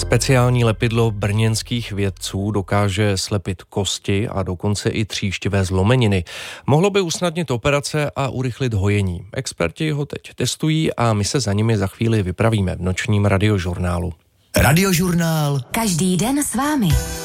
Speciální lepidlo brněnských vědců dokáže slepit kosti a dokonce i tříštivé zlomeniny. Mohlo by usnadnit operace a urychlit hojení. Experti ho teď testují a my se za nimi za chvíli vypravíme v nočním radiožurnálu. Radiožurnál. Každý den s vámi.